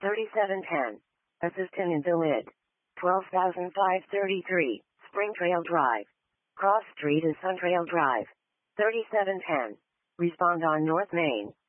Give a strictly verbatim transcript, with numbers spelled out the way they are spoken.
thirty-seven ten. Assistant in the lid. twelve thousand five hundred thirty-three. Spring Trail Drive. Cross Street is Suntrail Drive. thirty-seven ten. Respond on North Main.